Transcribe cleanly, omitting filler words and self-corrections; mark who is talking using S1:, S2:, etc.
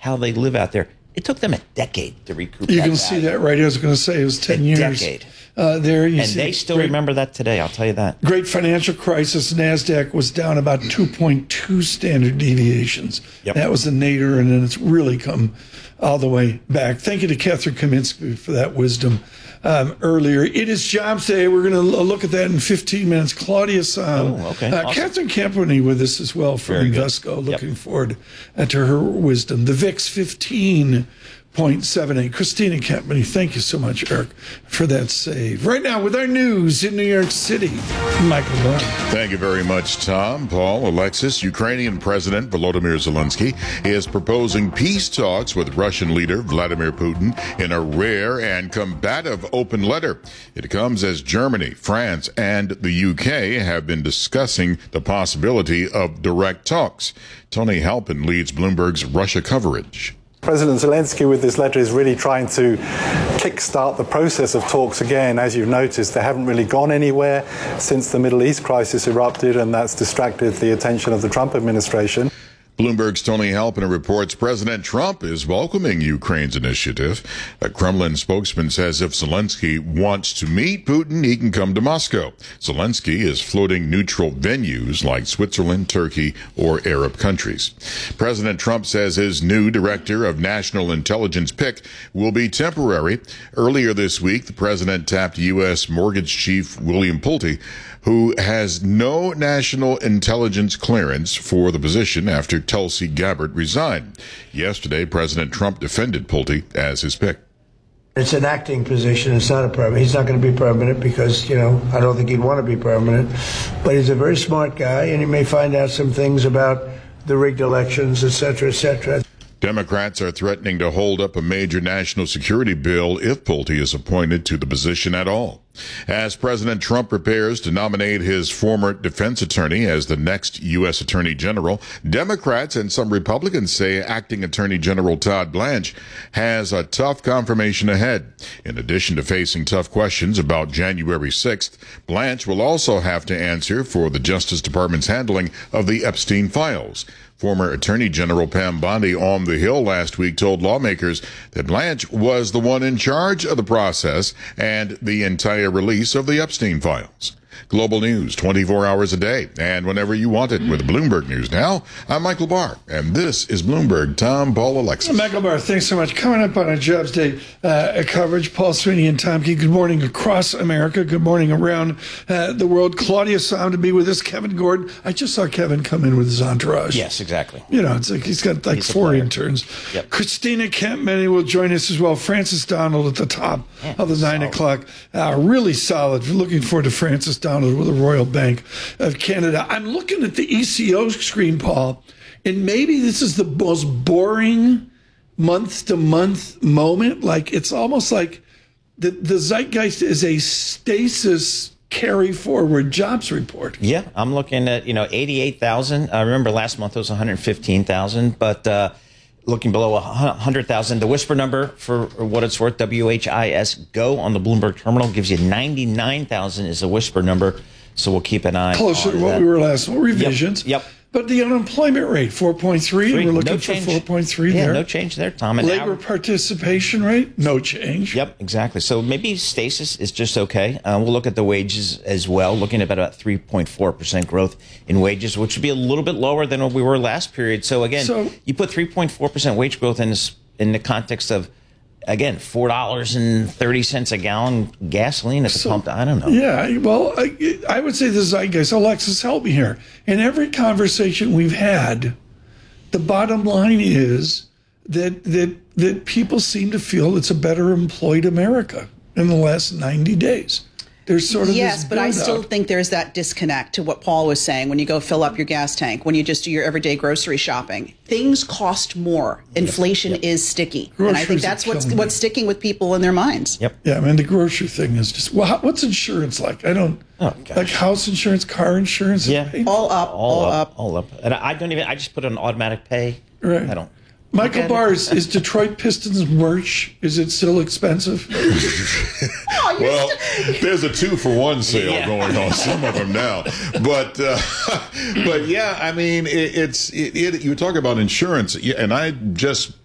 S1: how they live out there. It took them a decade to recoup.
S2: You can see that, right? I was going to say it was 10 years.
S1: Decade.
S2: There you
S1: and
S2: see
S1: they still remember that today. I'll tell you that.
S2: Great financial crisis. NASDAQ was down about 2.2 standard deviations.
S1: Yep.
S2: That was the nadir, and then it's really come all the way back. Thank you to Catherine Kaminsky for that wisdom earlier. It is Jobs Day. We're going to look at that in 15 minutes. Claudia Sam.
S1: Okay. Awesome.
S2: Catherine Campany with us as well from Invesco. Looking forward to her wisdom. The VIX 15.78. Christina Campany, thank you so much, Eric, for that save. Right now, with our news in New York City, Michael Barr.
S3: Thank you very much, Tom, Paul, Alexis. Ukrainian President Volodymyr Zelensky is proposing peace talks with Russian leader Vladimir Putin in a rare and combative open letter. It comes as Germany, France, and the UK have been discussing the possibility of direct talks. Tony Halpin leads Bloomberg's Russia coverage.
S4: President Zelensky with this letter is really trying to kickstart the process of talks again. As you've noticed, they haven't really gone anywhere since the Middle East crisis erupted, and that's distracted the attention of the Trump administration.
S3: Bloomberg's Tony Halpin reports President Trump is welcoming Ukraine's initiative. A Kremlin spokesman says if Zelensky wants to meet Putin, he can come to Moscow. Zelensky is floating neutral venues like Switzerland, Turkey, or Arab countries. President Trump says his new director of national intelligence pick will be temporary. Earlier this week, the president tapped U.S. mortgage chief William Pulte, who has no national intelligence clearance for the position after Tulsi Gabbard resigned. Yesterday, President Trump defended Pulte as his pick.
S5: It's an acting position. It's not a permanent. He's not going to be permanent because, I don't think he'd want to be permanent. But he's a very smart guy, and he may find out some things about the rigged elections, et cetera, et cetera.
S3: Democrats are threatening to hold up a major national security bill if Pulte is appointed to the position at all. As President Trump prepares to nominate his former defense attorney as the next U.S. Attorney General, Democrats and some Republicans say acting Attorney General Todd Blanche has a tough confirmation ahead. In addition to facing tough questions about January 6th, Blanche will also have to answer for the Justice Department's handling of the Epstein files. Former Attorney General Pam Bondi on the Hill last week told lawmakers that Blanche was the one in charge of the process and the entire release of the Epstein files. Global news 24 hours a day and whenever you want it with Bloomberg News Now. I'm Michael Barr, and this is Bloomberg. Tom, Paul, Alexis.
S2: Michael Barr, thanks so much. Coming up on our Jobs Day coverage, Paul Sweeney and Tom Key. Good morning across America. Good morning around the world. Claudia Sam to be with us. Kevin Gordon. I just saw Kevin come in with his entourage.
S1: Yes, exactly.
S2: It's like he's got like four interns.
S1: Yep.
S2: Christina Campany will join us as well. Francis Donald at the top of the 9 o'clock. Really solid. Looking forward to Francis Donald with the Royal Bank of Canada. I'm looking at the ECO screen, Paul, and maybe this is the most boring month-to-month moment. Like, it's almost like the zeitgeist is a stasis carry-forward jobs report.
S1: Yeah, I'm looking at, 88,000. I remember last month it was 115,000, but looking below 100,000. The whisper number, for what it's worth, WHIS GO on the Bloomberg terminal gives you 99,000 is a whisper number. So we'll keep an eye
S2: closer
S1: on
S2: to what
S1: that.
S2: we were last month. Revisions.
S1: Yep.
S2: But the unemployment rate, 4.3, and we're looking for 4.3 there.
S1: No change there, Tom. And
S2: labor participation rate, no change.
S1: Yep, exactly. So maybe stasis is just okay. We'll look at the wages as well, looking at about 3.4% growth in wages, which would be a little bit lower than what we were last period. So again, you put 3.4% wage growth in the context of, again, $4.30 a gallon gasoline at the pump. I don't know.
S2: Yeah, well, I would say the zeitgeist. Alexis, help me here. In every conversation we've had, the bottom line is that people seem to feel it's a better employed America in the last 90 days. There's sort of
S6: yes,
S2: this
S6: but I still think there's that disconnect to what Paul was saying when you go fill up your gas tank, when you just do your everyday grocery shopping. Things cost more. Inflation is sticky.
S2: Groceries,
S6: and I think that's what's sticking with people in their minds.
S1: Yep.
S2: Yeah, I mean, the grocery thing is just, well, what's insurance like? I don't, like house insurance, car insurance?
S1: Yeah.
S6: All up.
S1: And I just put an automatic pay.
S2: Right.
S1: I don't.
S2: Michael Barr, is Detroit Pistons merch, is it still expensive?
S3: Well, there's a 2-for-1 sale going on some of them now. But yeah, I mean, you talk about insurance, and I just